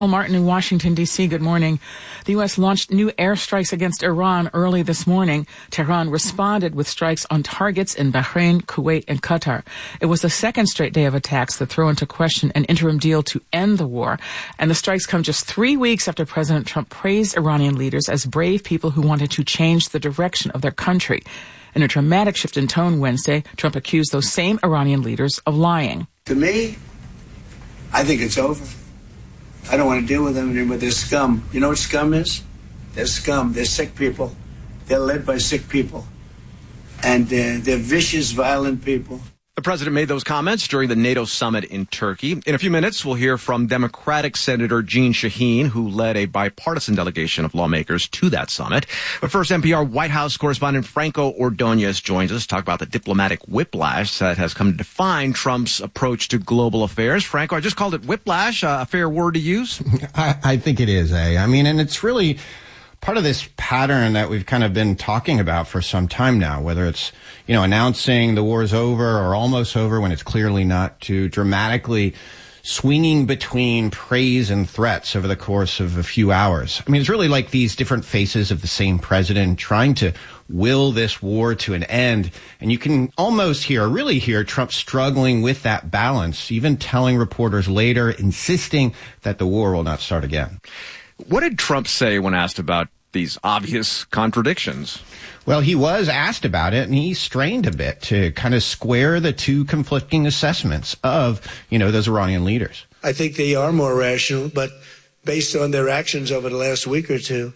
Martin in Washington, D.C., good morning. The U.S. launched new airstrikes against Iran early this morning. Tehran responded with strikes on targets in Bahrain, Kuwait, and Qatar. It was the second straight day of attacks that throw into question an interim deal to end the war. And the strikes come just 3 weeks after President Trump praised Iranian leaders as brave people who wanted to change the direction of their country. In a dramatic shift in tone Wednesday, Trump accused those same Iranian leaders of lying. To me, I think it's over. I don't want to deal with them anymore. They're scum. You know what scum is? They're scum. They're sick people. They're led by sick people. And they're vicious, violent people. The president made those comments during the NATO summit in Turkey. In a few minutes, we'll hear from Democratic Senator Jeanne Shaheen, who led a bipartisan delegation of lawmakers to that summit. But first, NPR White House correspondent Franco Ordonez joins us to talk about the diplomatic whiplash that has come to define Trump's approach to global affairs. Franco, I just called it whiplash, a fair word to use? I think it is, I mean, and it's really part of this pattern that we've kind of been talking about for some time now, whether it's, announcing the war is over or almost over when it's clearly not, to dramatically swinging between praise and threats over the course of a few hours. I mean, it's really like these different faces of the same president trying to will this war to an end. And you can almost really hear Trump struggling with that balance, even telling reporters later, insisting that the war will not start again. What did Trump say when asked about these obvious contradictions? Well, he was asked about it, and he strained a bit to kind of square the two conflicting assessments of, those Iranian leaders. I think they are more rational, but based on their actions over the last week or two,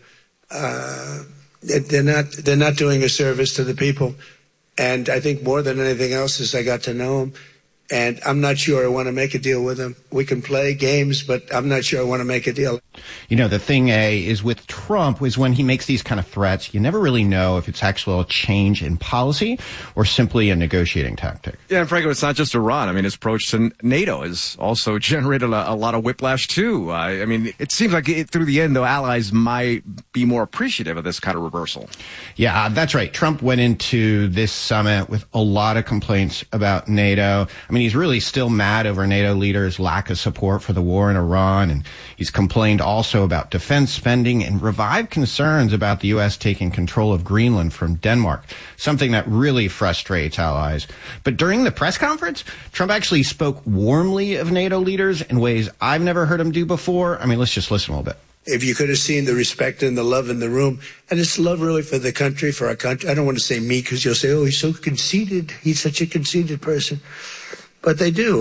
they're not doing a service to the people. And I think more than anything else is I got to know them. And I'm not sure I want to make a deal with them. We can play games, but I'm not sure I want to make a deal. The thing, is with Trump is when he makes these kind of threats, you never really know if it's actually a change in policy or simply a negotiating tactic. Yeah, and Franco, it's not just Iran. I mean, his approach to NATO has also generated a lot of whiplash, too. It seems like through the end, though, allies might be more appreciative of this kind of reversal. Yeah, that's right. Trump went into this summit with a lot of complaints about NATO. He's really still mad over NATO leaders' lack of support for the war in Iran, and he's complained also about defense spending and revived concerns about the U.S. taking control of Greenland from Denmark, something that really frustrates allies. But during the press conference, Trump actually spoke warmly of NATO leaders in ways I've never heard him do before. Let's just listen a little bit. If you could have seen the respect and the love in the room, and it's love really for the country, for our country. I don't want to say me because you'll say, oh, he's so conceited. He's such a conceited person. But they do.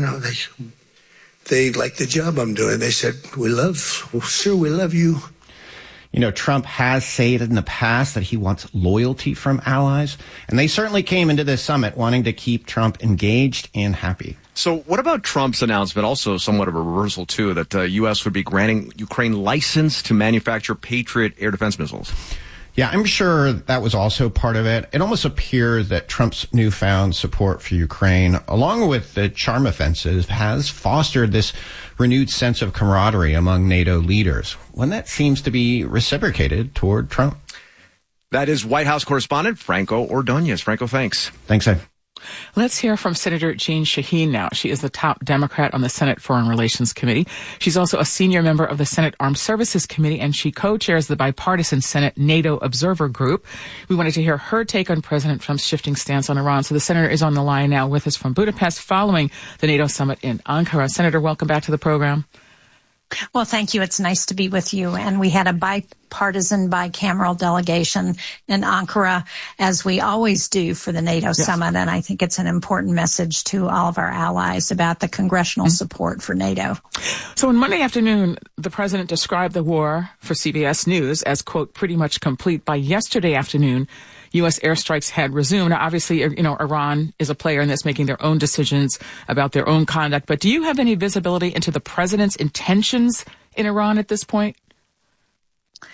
They like the job I'm doing. They said, we love you. Trump has said in the past that he wants loyalty from allies, and they certainly came into this summit wanting to keep Trump engaged and happy. So what about Trump's announcement, also somewhat of a reversal, too, that the U.S. would be granting Ukraine license to manufacture Patriot air defense missiles? Yeah, I'm sure that was also part of it. It almost appears that Trump's newfound support for Ukraine, along with the charm offensive, has fostered this renewed sense of camaraderie among NATO leaders, one that seems to be reciprocated toward Trump. That is White House correspondent Franco Ordonez. Franco, thanks. Thanks, Ed. Let's hear from Senator Jeanne Shaheen now. She is the top Democrat on the Senate Foreign Relations Committee. She's also a senior member of the Senate Armed Services Committee, and she co-chairs the bipartisan Senate NATO Observer Group. We wanted to hear her take on President Trump's shifting stance on Iran. So the senator is on the line now with us from Budapest following the NATO summit in Ankara. Senator, welcome back to the program. Well, thank you. It's nice to be with you. And we had a bipartisan, bicameral delegation in Ankara, as we always do for the NATO summit. And I think it's an important message to all of our allies about the congressional support for NATO. So on Monday afternoon, the president described the war for CBS News as, quote, pretty much complete. By yesterday afternoon, U.S. airstrikes had resumed. Now, obviously, Iran is a player in this, making their own decisions about their own conduct. But do you have any visibility into the president's intentions in Iran at this point?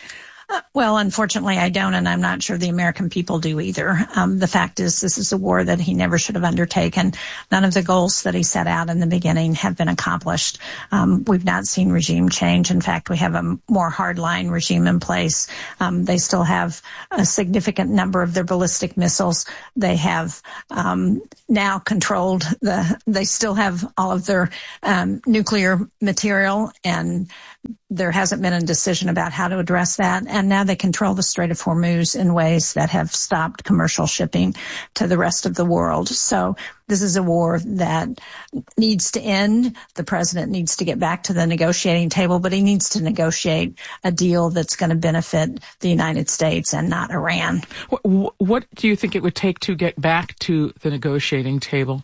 Well, unfortunately, I don't, and I'm not sure the American people do either. The fact is, this is a war that he never should have undertaken. None of the goals that he set out in the beginning have been accomplished. We've not seen regime change. In fact, we have a more hardline regime in place. They still have a significant number of their ballistic missiles. They have now controlled they still have all of their nuclear material, and there hasn't been a decision about how to address that. And now they control the Strait of Hormuz in ways that have stopped commercial shipping to the rest of the world. So this is a war that needs to end. The president needs to get back to the negotiating table, but he needs to negotiate a deal that's going to benefit the United States and not Iran. What do you think it would take to get back to the negotiating table?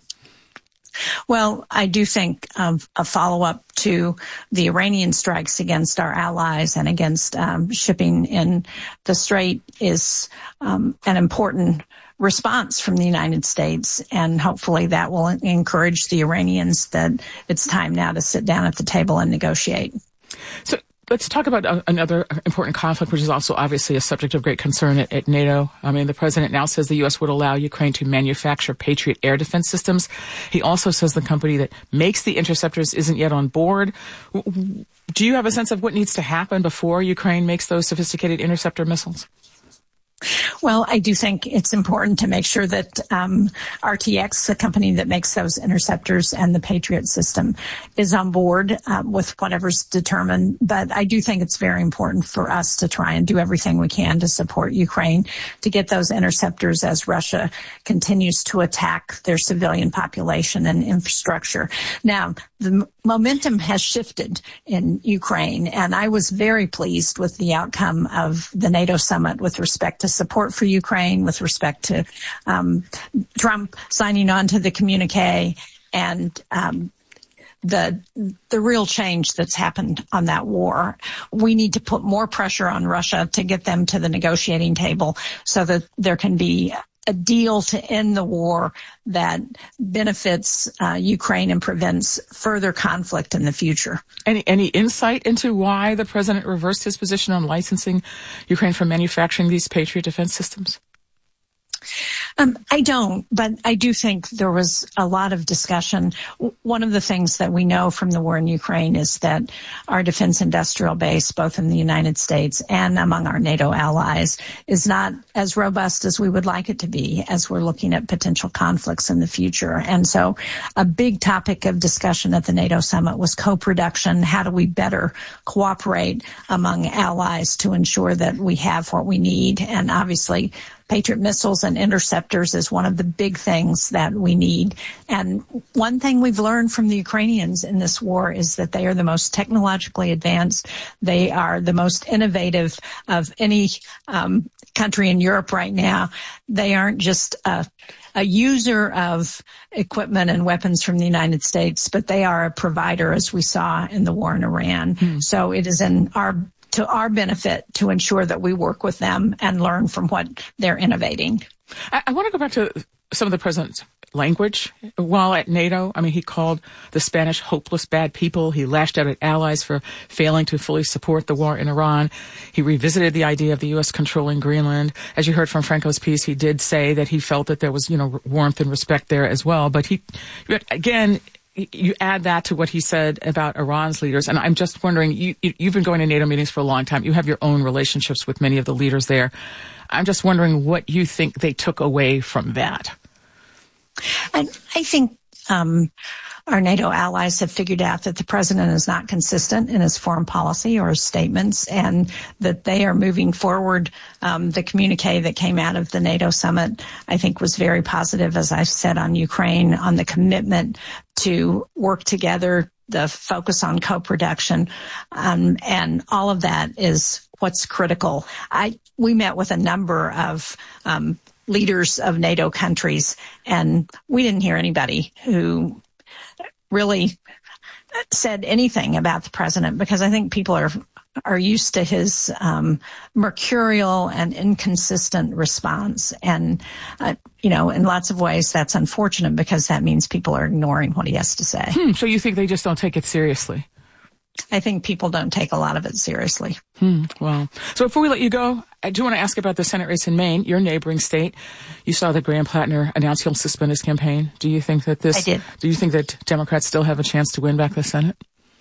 Well, I do think a follow-up to the Iranian strikes against our allies and against shipping in the Strait is an important response from the United States, and hopefully that will encourage the Iranians that it's time now to sit down at the table and negotiate. So let's talk about another important conflict, which is also obviously a subject of great concern at NATO. I mean, the president now says the U.S. would allow Ukraine to manufacture Patriot air defense systems. He also says the company that makes the interceptors isn't yet on board. Do you have a sense of what needs to happen before Ukraine makes those sophisticated interceptor missiles? Well, I do think it's important to make sure that RTX, the company that makes those interceptors and the Patriot system, is on board with whatever's determined. But I do think it's very important for us to try and do everything we can to support Ukraine to get those interceptors as Russia continues to attack their civilian population and infrastructure. Now, the momentum has shifted in Ukraine, and I was very pleased with the outcome of the NATO summit with respect to support for Ukraine, with respect to Trump signing on to the communique, and the real change that's happened on that war. We need to put more pressure on Russia to get them to the negotiating table so that there can be a deal to end the war that benefits Ukraine and prevents further conflict in the future. Any insight into why the president reversed his position on licensing Ukraine for manufacturing these Patriot defense systems? I don't, but I do think there was a lot of discussion. One of the things that we know from the war in Ukraine is that our defense industrial base, both in the United States and among our NATO allies, is not as robust as we would like it to be as we're looking at potential conflicts in the future. And so a big topic of discussion at the NATO summit was co-production. How do we better cooperate among allies to ensure that we have what we need? And obviously, Patriot missiles and interceptors is one of the big things that we need. And one thing we've learned from the Ukrainians in this war is that they are the most technologically advanced. They are the most innovative of any country in Europe right now. They aren't just a user of equipment and weapons from the United States, but they are a provider, as we saw in the war in Iran. So it is to our benefit to ensure that we work with them and learn from what they're innovating. I want to go back to some of the president's language while at NATO. I mean, he called the Spanish hopeless bad people. He lashed out at allies for failing to fully support the war in Iran. He revisited the idea of the U.S. controlling Greenland. As you heard from Franco's piece, he did say that he felt that there was, warmth and respect there as well. But you add that to what he said about Iran's leaders, and I'm just wondering, you've been going to NATO meetings for a long time. You have your own relationships with many of the leaders there. I'm just wondering what you think they took away from that. I think our NATO allies have figured out that the president is not consistent in his foreign policy or his statements, and that they are moving forward. The communique that came out of the NATO summit, I think, was very positive, as I said, on Ukraine, on the commitment to work together, the focus on co-production, and all of that is what's critical. We met with a number of leaders of NATO countries, and we didn't hear anybody who really said anything about the president, because I think people are used to his mercurial and inconsistent response. And, in lots of ways, that's unfortunate because that means people are ignoring what he has to say. So you think they just don't take it seriously? I think people don't take a lot of it seriously. Well, so before we let you go, I do want to ask about the Senate race in Maine, your neighboring state. You saw that Graham Plattner announced he'll suspend his campaign. Do you think that I did. Do you think that Democrats still have a chance to win back the Senate?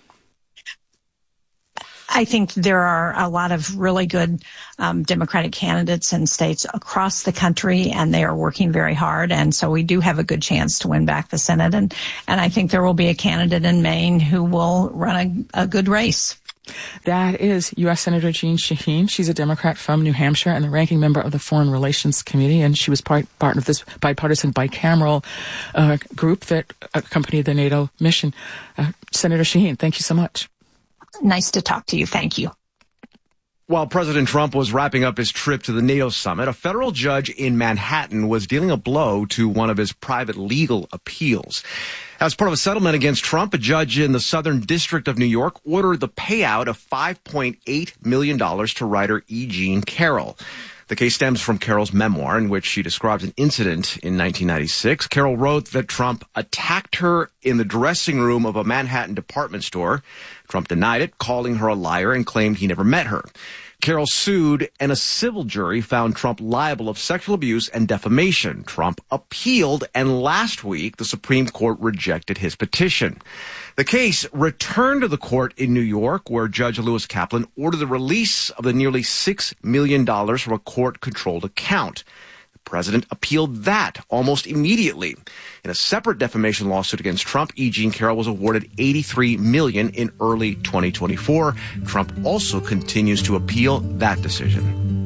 I think there are a lot of really good Democratic candidates in states across the country, and they are working very hard. And so we do have a good chance to win back the Senate. And I think there will be a candidate in Maine who will run a good race. That is U.S. Senator Jeanne Shaheen. She's a Democrat from New Hampshire and the ranking member of the Foreign Relations Committee, and she was part of this bipartisan bicameral group that accompanied the NATO mission. Senator Shaheen, thank you so much. Nice to talk to you. Thank you. While President Trump was wrapping up his trip to the NATO summit, a federal judge in Manhattan was dealing a blow to one of his private legal appeals. As part of a settlement against Trump, a judge in the Southern District of New York ordered the payout of $5.8 million to writer E. Jean Carroll. The case stems from Carroll's memoir, in which she describes an incident in 1996. Carroll wrote that Trump attacked her in the dressing room of a Manhattan department store. Trump denied it, calling her a liar, and claimed he never met her. Carroll sued, and a civil jury found Trump liable of sexual abuse and defamation. Trump appealed, and last week, the Supreme Court rejected his petition. The case returned to the court in New York, where Judge Lewis Kaplan ordered the release of the nearly $6 million from a court-controlled account. The president appealed that almost immediately. In a separate defamation lawsuit against Trump, E. Jean Carroll was awarded $83 million in early 2024. Trump also continues to appeal that decision.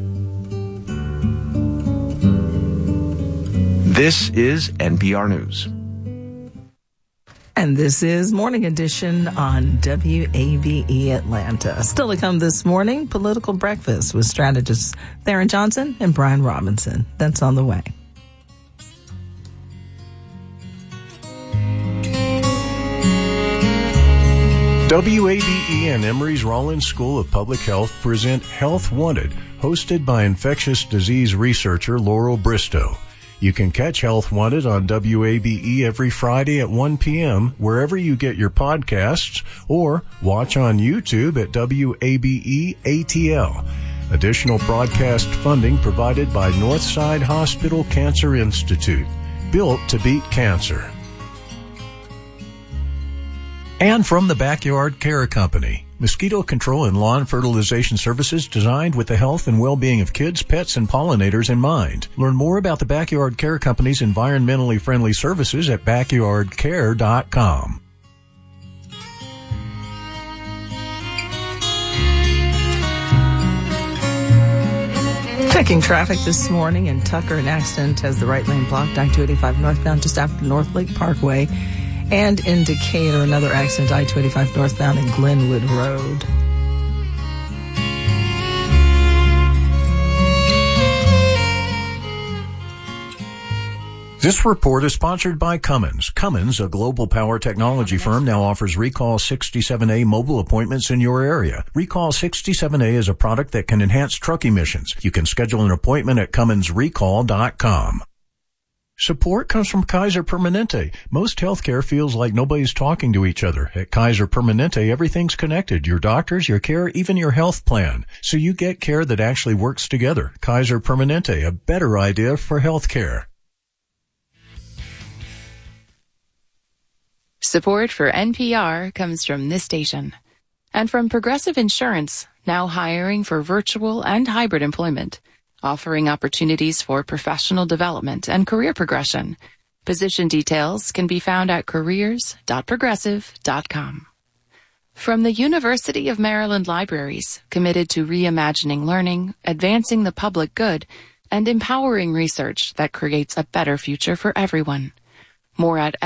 This is NPR News. And this is Morning Edition on WABE Atlanta. Still to come this morning, Political Breakfast with strategists Theron Johnson and Brian Robinson. That's on the way. WABE and Emory's Rollins School of Public Health present Health Wanted, hosted by infectious disease researcher Laurel Bristow. You can catch Health Wanted on WABE every Friday at 1 p.m. wherever you get your podcasts, or watch on YouTube at WABE ATL. Additional broadcast funding provided by Northside Hospital Cancer Institute, built to beat cancer. And from the Backyard Care Company, mosquito control and lawn fertilization services designed with the health and well-being of kids, pets, and pollinators in mind. Learn more about the Backyard Care Company's environmentally friendly services at backyardcare.com. Checking traffic this morning in Tucker, an accident has the right lane blocked, I-285 northbound just after North Lake Parkway. And in Decatur, another accident, I-285 northbound in Glenwood Road. This report is sponsored by Cummins. Cummins, a global power technology firm, now offers Recall 67A mobile appointments in your area. Recall 67A is a product that can enhance truck emissions. You can schedule an appointment at CumminsRecall.com. Support comes from Kaiser Permanente. Most healthcare feels like nobody's talking to each other. At Kaiser Permanente, everything's connected. Your doctors, your care, even your health plan. So you get care that actually works together. Kaiser Permanente, a better idea for healthcare. Support for NPR comes from this station and from Progressive Insurance, now hiring for virtual and hybrid employment, offering opportunities for professional development and career progression. Position details can be found at careers.progressive.com. From the University of Maryland Libraries, committed to reimagining learning, advancing the public good, and empowering research that creates a better future for everyone. More at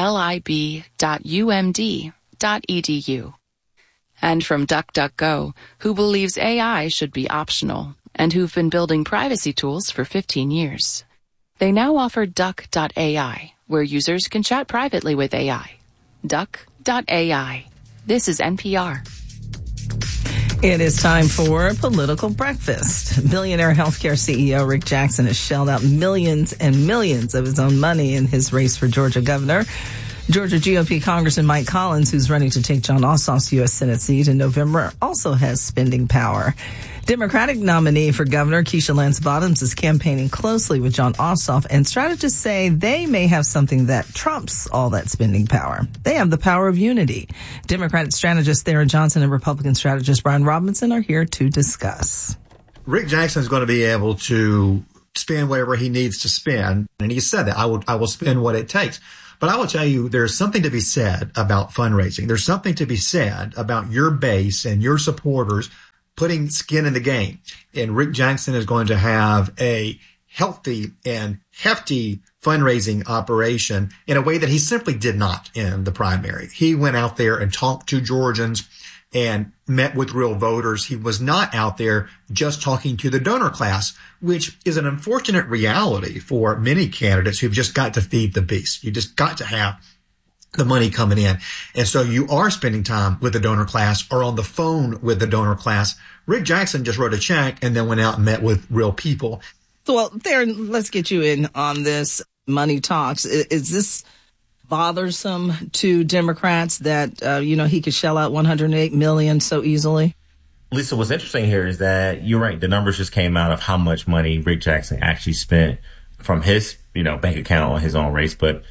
lib.umd.edu. And from DuckDuckGo, who believes AI should be optional, and who've been building privacy tools for 15 years. They now offer Duck.ai, where users can chat privately with AI. Duck.ai. This is NPR. It is time for Political Breakfast. Billionaire healthcare CEO Rick Jackson has shelled out millions and millions of his own money in his race for Georgia governor. Georgia GOP Congressman Mike Collins, who's running to take Jon Ossoff's U.S. Senate seat in November, also has spending power. Democratic nominee for governor Keisha Lance Bottoms is campaigning closely with Jon Ossoff, and strategists say they may have something that trumps all that spending power. They have the power of unity. Democratic strategist Theron Johnson and Republican strategist Brian Robinson are here to discuss. Rick Jackson is going to be able to spend whatever he needs to spend, and he said that I will spend what it takes. But I will tell you, there's something to be said about fundraising. There's something to be said about your base and your supporters putting skin in the game. And Rick Jackson is going to have a healthy and hefty fundraising operation in a way that he simply did not in the primary. He went out there and talked to Georgians and met with real voters. He was not out there just talking to the donor class, which is an unfortunate reality for many candidates who've just got to feed the beast. You just got to have the money coming in. And so you are spending time with the donor class or on the phone with the donor class. Rick Jackson just wrote a check and then went out and met with real people. Well, Theron, let's get you in on this money talks. Is this bothersome to Democrats that, he could shell out $108 million so easily? Lisa, what's interesting here is that you're right. The numbers just came out of how much money Rick Jackson actually spent from his, bank account on his own race. But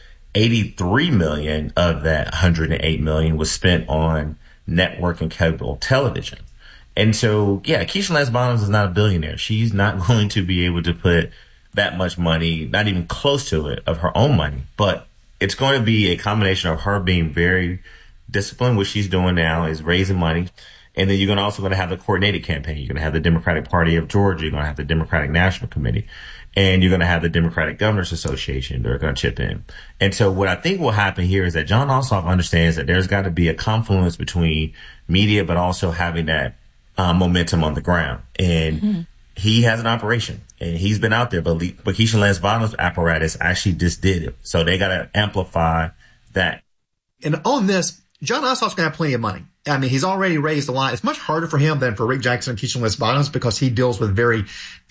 $83 million of that $108 million was spent on network and cable television. And so, Keisha Lance Bottoms is not a billionaire. She's not going to be able to put that much money, not even close to it, of her own money. But it's going to be a combination of her being very disciplined. What she's doing now is raising money. And then you're also going to have the coordinated campaign. You're going to have the Democratic Party of Georgia. You're going to have the Democratic National Committee. And you're going to have the Democratic Governors Association that are going to chip in. And so what I think will happen here is that Jon Ossoff understands that there's got to be a confluence between media, but also having that momentum on the ground. And he has an operation, and he's been out there. But Keisha Lance Bottoms' apparatus actually just did it. So they got to amplify that. And on this, Jon Ossoff's going to have plenty of money. I mean, he's already raised a lot. It's much harder for him than for Rick Jackson and Keisha Lance Bottoms because he deals with very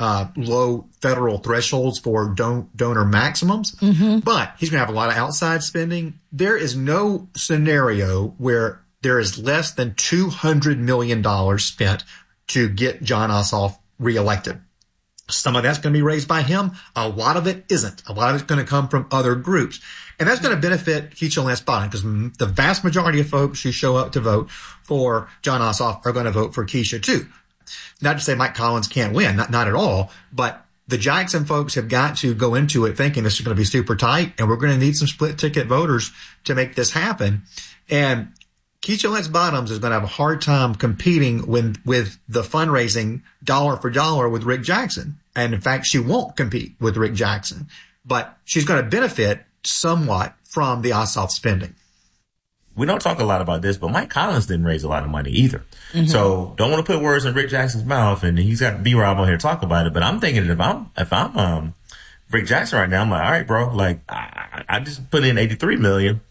low federal thresholds for donor maximums. But he's going to have a lot of outside spending. There is no scenario where there is less than $200 million spent to get Jon Ossoff reelected. Some of that's going to be raised by him. A lot of it isn't. A lot of it's going to come from other groups. And that's going to benefit Keisha Lance Bottoms because the vast majority of folks who show up to vote for Jon Ossoff are going to vote for Keisha too. Not to say Mike Collins can't win, not at all, but the Jackson folks have got to go into it thinking this is going to be super tight and we're going to need some split ticket voters to make this happen. And Keisha Lance Bottoms is going to have a hard time competing with the fundraising dollar for dollar with Rick Jackson. And in fact, she won't compete with Rick Jackson, but she's going to benefit somewhat from the Ossoff spending. We don't talk a lot about this, but Mike Collins didn't raise a lot of money either. So don't want to put words in Rick Jackson's mouth, and he's got B-Rob on here to talk about it. But I'm thinking that if I'm Rick Jackson right now, I'm like, all right, bro, like I just put in $83 million,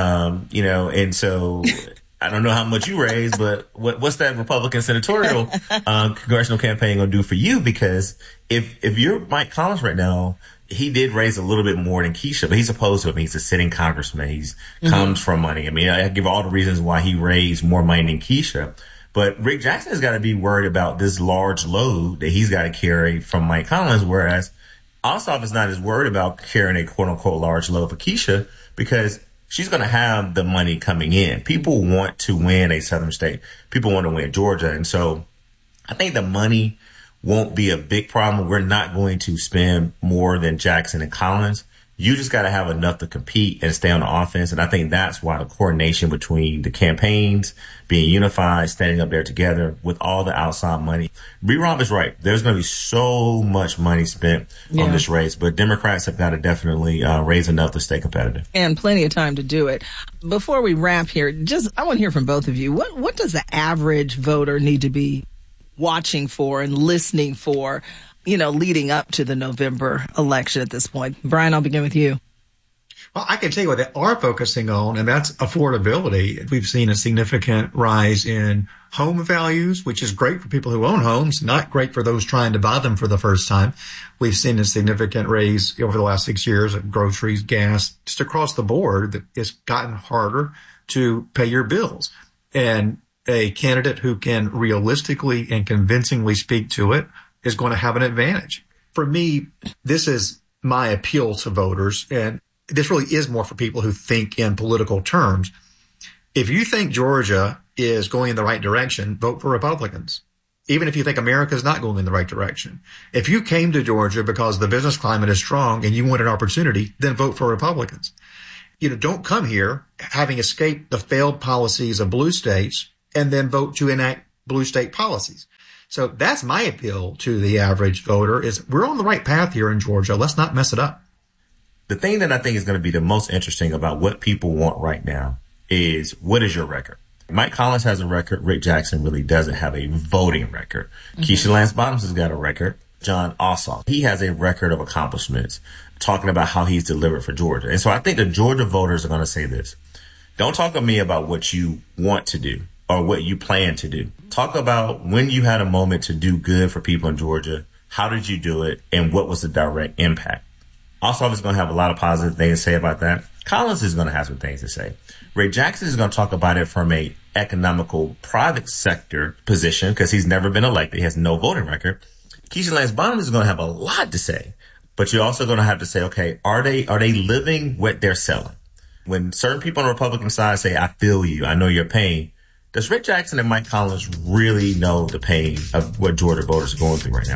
and so I don't know how much you raised, but what's that Republican senatorial congressional campaign going to do for you? Because if you're Mike Collins right now, he did raise a little bit more than Keisha, but he's opposed to him. He's a sitting congressman. He's comes from money. I mean, I give all the reasons why he raised more money than Keisha. But Rick Jackson has got to be worried about this large load that he's got to carry from Mike Collins, whereas Ossoff is not as worried about carrying a quote-unquote large load for Keisha because she's going to have the money coming in. People want to win a southern state. People want to win Georgia. And so I think the money won't be a big problem. We're not going to spend more than Jackson and Collins. You just got to have enough to compete and stay on the offense. And I think that's why the coordination between the campaigns, being unified, standing up there together with all the outside money. B-Rob is right. There's going to be so much money spent on this race, but Democrats have got to definitely raise enough to stay competitive. And plenty of time to do it. Before we wrap here, I want to hear from both of you. What does the average voter need to be watching for and listening for, leading up to the November election at this point? Brian, I'll begin with you. Well, I can tell you what they are focusing on, and that's affordability. We've seen a significant rise in home values, which is great for people who own homes, not great for those trying to buy them for the first time. We've seen a significant raise over the last 6 years of groceries, gas, just across the board, that it's gotten harder to pay your bills. And a candidate who can realistically and convincingly speak to it is going to have an advantage. For me, this is my appeal to voters, and this really is more for people who think in political terms. If you think Georgia is going in the right direction, vote for Republicans. Even if you think America is not going in the right direction. If you came to Georgia because the business climate is strong and you want an opportunity, then vote for Republicans. Don't come here having escaped the failed policies of blue states and then vote to enact blue state policies. So that's my appeal to the average voter is we're on the right path here in Georgia. Let's not mess it up. The thing that I think is going to be the most interesting about what people want right now is, what is your record? Mike Collins has a record. Rick Jackson really doesn't have a voting record. Mm-hmm. Keisha Lance Bottoms has got a record. Jon Ossoff, he has a record of accomplishments talking about how he's delivered for Georgia. And so I think the Georgia voters are going to say this. Don't talk to me about what you want to do or what you plan to do. Talk about when you had a moment to do good for people in Georgia. How did you do it? And what was the direct impact? Ossoff is going to have a lot of positive things to say about that. Collins is going to have some things to say. Rick Jackson is going to talk about it from a economical private sector position because he's never been elected. He has no voting record. Keisha Lance Bottoms is going to have a lot to say, but you're also going to have to say, okay, are they living what they're selling? When certain people on the Republican side say, I feel you, I know your pain, does Rick Jackson and Mike Collins really know the pain of what Georgia voters are going through right now?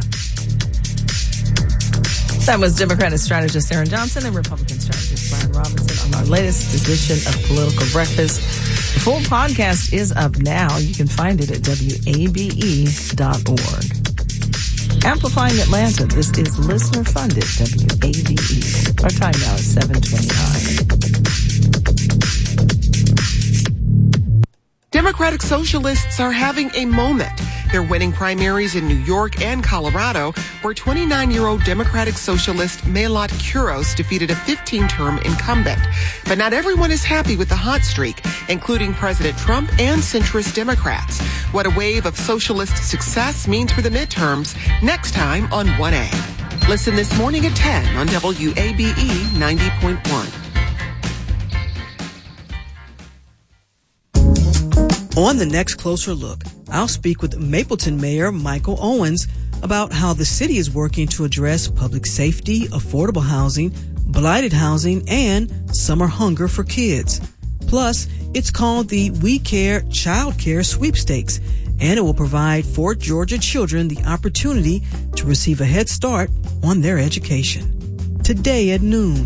That was Democratic strategist Aaron Johnson and Republican strategist Brian Robinson on our latest edition of Political Breakfast. The full podcast is up now. You can find it at WABE.org. Amplifying Atlanta, this is listener-funded WABE. Our time now is 7:29. Democratic socialists are having a moment. They're winning primaries in New York and Colorado, where 29-year-old Democratic Socialist Mayotte Kuros defeated a 15-term incumbent. But not everyone is happy with the hot streak, including President Trump and centrist Democrats. What a wave of socialist success means for the midterms, next time on 1A. Listen this morning at 10 on WABE 90.1. On the next Closer Look, I'll speak with Mapleton Mayor Michael Owens about how the city is working to address public safety, affordable housing, blighted housing, and summer hunger for kids. Plus, it's called the We Care Child Care Sweepstakes, and it will provide Fort Georgia children the opportunity to receive a head start on their education. Today at noon.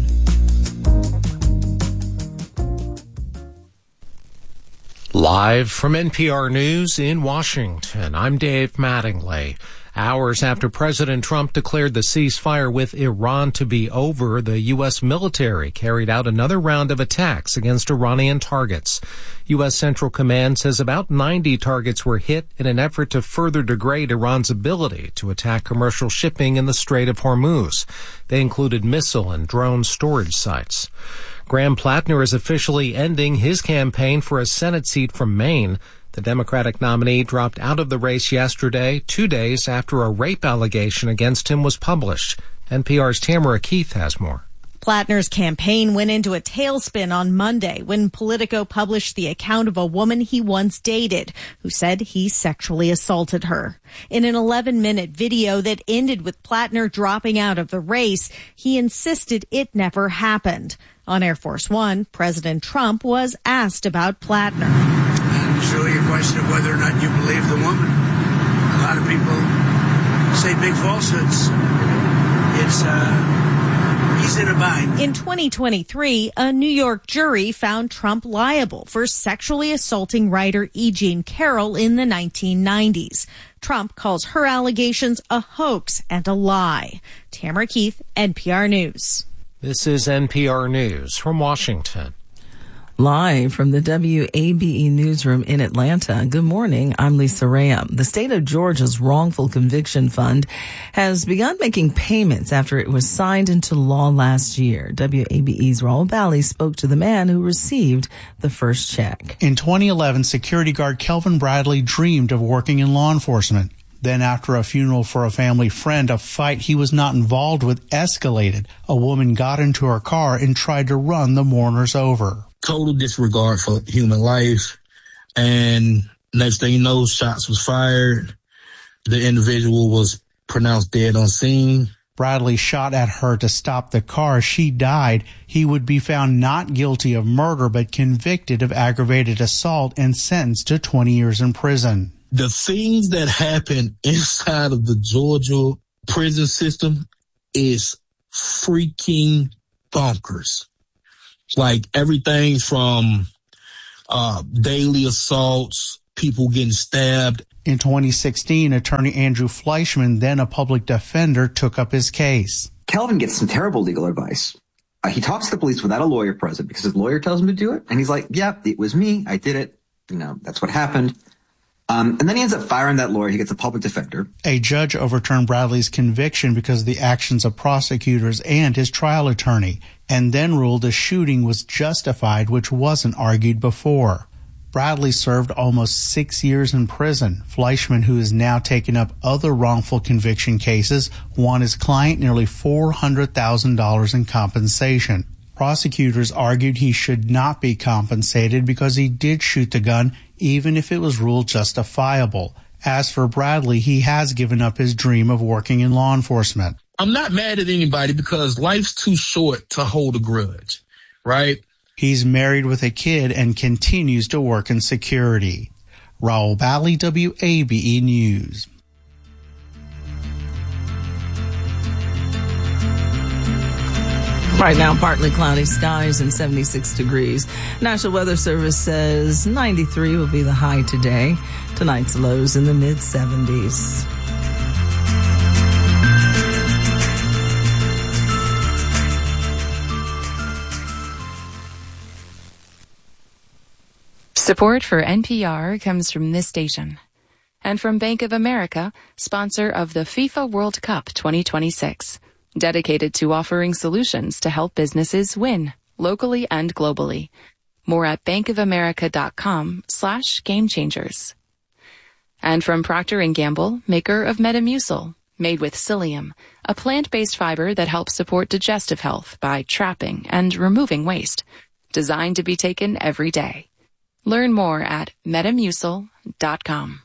Live from NPR News in Washington, I'm Dave Mattingly. Hours after President Trump declared the ceasefire with Iran to be over, the U.S. military carried out another round of attacks against Iranian targets. U.S. Central Command says about 90 targets were hit in an effort to further degrade Iran's ability to attack commercial shipping in the Strait of Hormuz. They included missile and drone storage sites. Graham Plattner is officially ending his campaign for a Senate seat from Maine. The Democratic nominee dropped out of the race yesterday, 2 days after a rape allegation against him was published. NPR's Tamara Keith has more. Plattner's campaign went into a tailspin on Monday when Politico published the account of a woman he once dated who said he sexually assaulted her. In an 11-minute video that ended with Plattner dropping out of the race, he insisted it never happened. On Air Force One, President Trump was asked about Plattner. It's really a question of whether or not you believe the woman. A lot of people say big falsehoods. He's in a bind. In 2023, a New York jury found Trump liable for sexually assaulting writer E. Jean Carroll in the 1990s. Trump calls her allegations a hoax and a lie. Tamara Keith, NPR News. This is NPR News from Washington. Live from the WABE newsroom in Atlanta. Good morning. I'm Lisa Ram. The state of Georgia's wrongful conviction fund has begun making payments after it was signed into law last year. WABE's Raul Bally spoke to the man who received the first check. In 2011, security guard Kelvin Bradley dreamed of working in law enforcement. Then after a funeral for a family friend, a fight he was not involved with escalated. A woman got into her car and tried to run the mourners over. Total disregard for human life. And next thing you know, shots was fired. The individual was pronounced dead on scene. Bradley shot at her to stop the car. She died. He would be found not guilty of murder, but convicted of aggravated assault and sentenced to 20 years in prison. The things that happen inside of the Georgia prison system is freaking bonkers. Like everything from daily assaults, people getting stabbed. In 2016, attorney Andrew Fleischman, then a public defender, took up his case. Kelvin gets some terrible legal advice. He talks to the police without a lawyer present because his lawyer tells him to do it. And he's like, yeah, it was me. I did it. That's what happened. And then he ends up firing that lawyer. He gets a public defender. A judge overturned Bradley's conviction because of the actions of prosecutors and his trial attorney, and then ruled the shooting was justified, which wasn't argued before. Bradley served almost 6 years in prison. Fleischman, who has now taken up other wrongful conviction cases, won his client nearly $400,000 in compensation. Prosecutors argued he should not be compensated because he did shoot the gun, even if it was ruled justifiable. As for Bradley, he has given up his dream of working in law enforcement. I'm not mad at anybody because life's too short to hold a grudge, right? He's married with a kid and continues to work in security. Raul Bally, WABE News. Right now, partly cloudy skies and 76 degrees. National Weather Service says 93 will be the high today. Tonight's lows in the mid-70s. Support for NPR comes from this station and from Bank of America, sponsor of the FIFA World Cup 2026. Dedicated to offering solutions to help businesses win, locally and globally. More at bankofamerica.com/gamechangers. And from Procter & Gamble, maker of Metamucil, made with psyllium, a plant-based fiber that helps support digestive health by trapping and removing waste. Designed to be taken every day. Learn more at metamucil.com.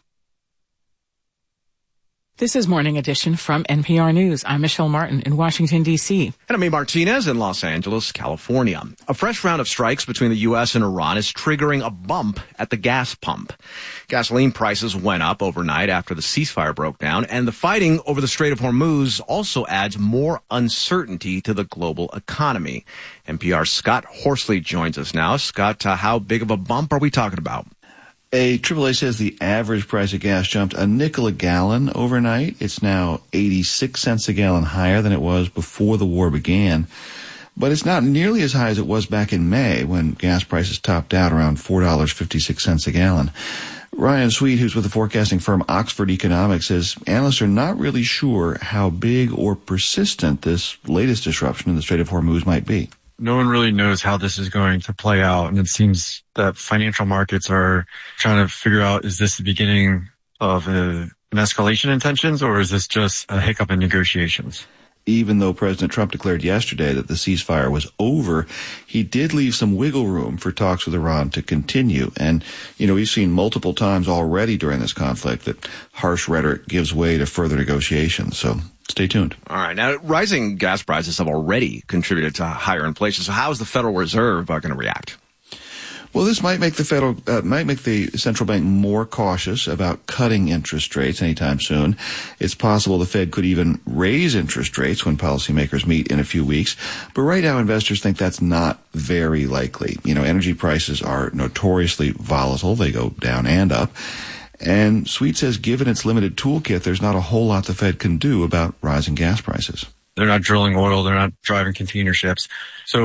This is Morning Edition from NPR News. I'm Michelle Martin in Washington, D.C. And I'm Abe Martinez in Los Angeles, California. A fresh round of strikes between the U.S. and Iran is triggering a bump at the gas pump. Gasoline prices went up overnight after the ceasefire broke down, and the fighting over the Strait of Hormuz also adds more uncertainty to the global economy. NPR's Scott Horsley joins us now. Scott, how big of a bump are we talking about? AAA says the average price of gas jumped a nickel a gallon overnight. It's now 86 cents a gallon higher than it was before the war began. But it's not nearly as high as it was back in May when gas prices topped out around $4.56 a gallon. Ryan Sweet, who's with the forecasting firm Oxford Economics, says analysts are not really sure how big or persistent this latest disruption in the Strait of Hormuz might be. No one really knows how this is going to play out, and it seems that financial markets are trying to figure out, is this the beginning of an escalation in tensions, or is this just a hiccup in negotiations? Even though President Trump declared yesterday that the ceasefire was over, he did leave some wiggle room for talks with Iran to continue. And, we've seen multiple times already during this conflict that harsh rhetoric gives way to further negotiations. So stay tuned. All right. Now, rising gas prices have already contributed to higher inflation. So how is the Federal Reserve going to react? Well, this might make the central bank more cautious about cutting interest rates anytime soon. It's possible the Fed could even raise interest rates when policymakers meet in a few weeks. But right now, investors think that's not very likely. Energy prices are notoriously volatile. They go down and up. And Sweet says given its limited toolkit, there's not a whole lot the Fed can do about rising gas prices. They're not drilling oil. They're not driving container ships. So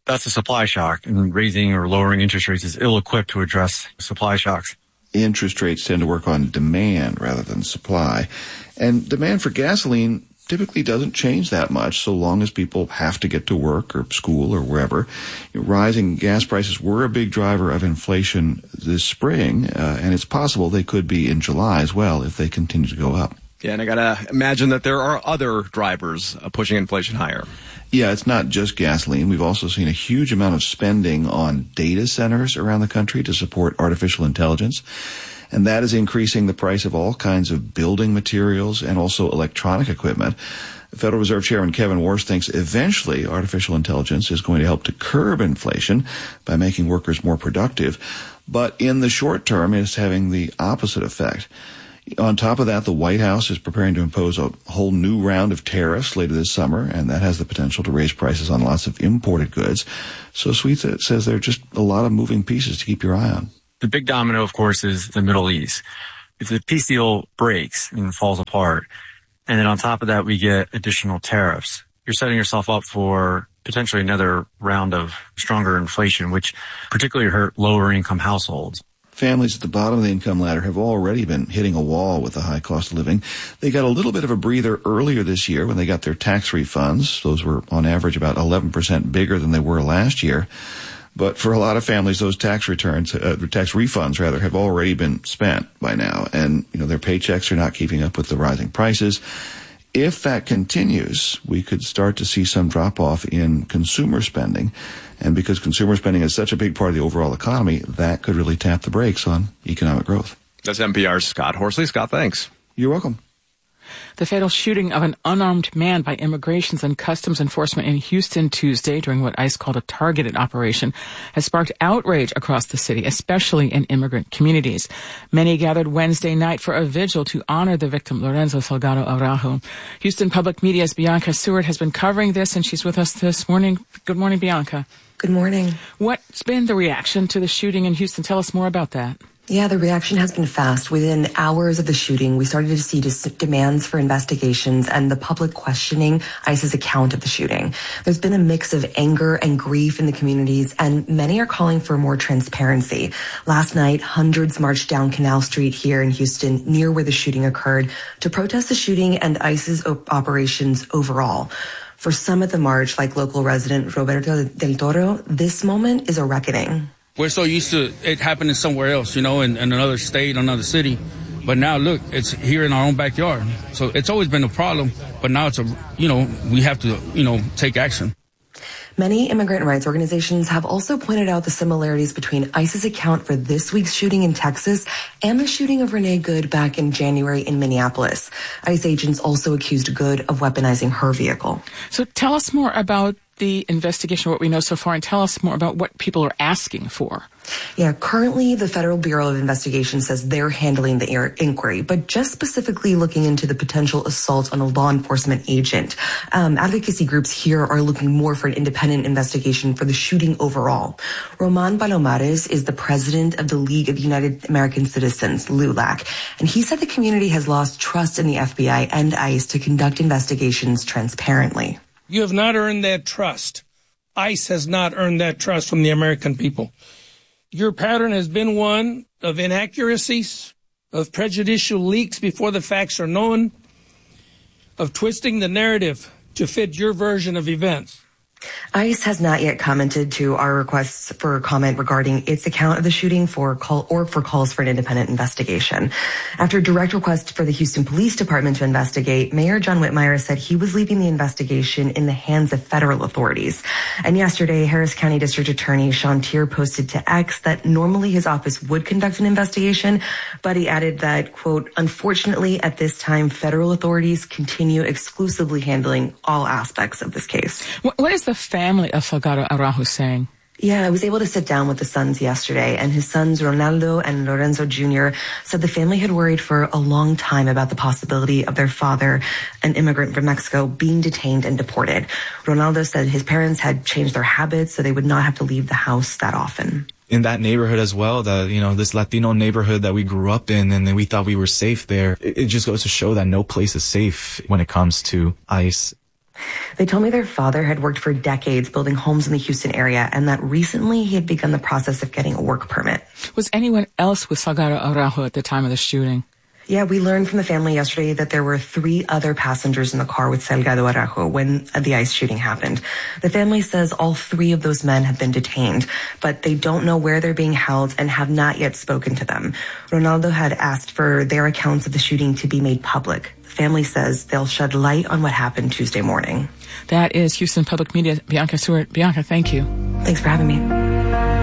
That's a supply shock, and raising or lowering interest rates is ill-equipped to address supply shocks. Interest rates tend to work on demand rather than supply. And demand for gasoline typically doesn't change that much so long as people have to get to work or school or wherever. Rising gas prices were a big driver of inflation this spring, and it's possible they could be in July as well if they continue to go up. Yeah, and I got to imagine that there are other drivers pushing inflation higher. Yeah, it's not just gasoline. We've also seen a huge amount of spending on data centers around the country to support artificial intelligence. And that is increasing the price of all kinds of building materials and also electronic equipment. Federal Reserve Chairman Kevin Warsh thinks eventually artificial intelligence is going to help to curb inflation by making workers more productive. But in the short term, it's having the opposite effect. On top of that, the White House is preparing to impose a whole new round of tariffs later this summer, and that has the potential to raise prices on lots of imported goods. So Sweet says there are just a lot of moving pieces to keep your eye on. The big domino, of course, is the Middle East. If the peace deal breaks and falls apart, and then on top of that we get additional tariffs, you're setting yourself up for potentially another round of stronger inflation, which particularly hurt lower income households. Families at the bottom of the income ladder have already been hitting a wall with the high cost of living. They got a little bit of a breather earlier this year when they got their tax refunds. Those were on average about 11% bigger than they were last year. But for a lot of families, those tax refunds have already been spent by now. And, their paychecks are not keeping up with the rising prices. If that continues, we could start to see some drop off in consumer spending. And because consumer spending is such a big part of the overall economy, that could really tap the brakes on economic growth. That's NPR's Scott Horsley. Scott, thanks. You're welcome. The fatal shooting of an unarmed man by Immigrations and Customs Enforcement in Houston Tuesday during what ICE called a targeted operation has sparked outrage across the city, especially in immigrant communities. Many gathered Wednesday night for a vigil to honor the victim, Lorenzo Salgado Araujo. Houston Public Media's Bianca Seward has been covering this, and she's with us this morning. Good morning, Bianca. Good morning. What's been the reaction to the shooting in Houston? Tell us more about that. Yeah, the reaction has been fast. Within hours of the shooting, we started to see demands for investigations and the public questioning ICE's account of the shooting. There's been a mix of anger and grief in the communities, and many are calling for more transparency. Last night, hundreds marched down Canal Street here in Houston, near where the shooting occurred, to protest the shooting and ICE's operations overall. For some at the march, like local resident Roberto Del Toro, this moment is a reckoning. We're so used to it happening somewhere else, in another state, another city. But now, look, it's here in our own backyard. So it's always been a problem, but now it's we have to, take action. Many immigrant rights organizations have also pointed out the similarities between ICE's account for this week's shooting in Texas and the shooting of Renee Good back in January in Minneapolis. ICE agents also accused Good of weaponizing her vehicle. So tell us more about the investigation, what we know so far, and tell us more about what people are asking for. Yeah, currently the Federal Bureau of Investigation says they're handling the inquiry, but just specifically looking into the potential assault on a law enforcement agent. Advocacy groups here are looking more for an independent investigation for the shooting overall. Roman Palomares is the president of the League of United American Citizens, LULAC, and he said the community has lost trust in the FBI and ICE to conduct investigations transparently. You have not earned that trust. ICE has not earned that trust from the American people. Your pattern has been one of inaccuracies, of prejudicial leaks before the facts are known, of twisting the narrative to fit your version of events. ICE has not yet commented to our requests for comment regarding its account of the shooting for calls for an independent investigation. After a direct request for the Houston Police Department to investigate, Mayor John Whitmire said he was leaving the investigation in the hands of federal authorities. And yesterday, Harris County District Attorney Sean Tier posted to X that normally his office would conduct an investigation, but he added that, quote, unfortunately, at this time, federal authorities continue exclusively handling all aspects of this case. What is the family of Salgado Araujo saying? Yeah, I was able to sit down with the sons yesterday, and his sons, Ronaldo and Lorenzo Jr., said the family had worried for a long time about the possibility of their father, an immigrant from Mexico, being detained and deported. Ronaldo said his parents had changed their habits so they would not have to leave the house that often. In that neighborhood as well, this Latino neighborhood that we grew up in, and then we thought we were safe there. It just goes to show that no place is safe when it comes to ICE They told me their father had worked for decades building homes in the Houston area and that recently he had begun the process of getting a work permit. Was anyone else with Salgado Araujo at the time of the shooting? Yeah, we learned from the family yesterday that there were 3 other passengers in the car with Salgado Araujo when the ICE shooting happened. The family says all 3 of those men have been detained, but they don't know where they're being held and have not yet spoken to them. Ronaldo had asked for their accounts of the shooting to be made public. The family says they'll shed light on what happened Tuesday morning. That is Houston Public Media, Bianca Stewart. Bianca, thank you. Thanks for having me.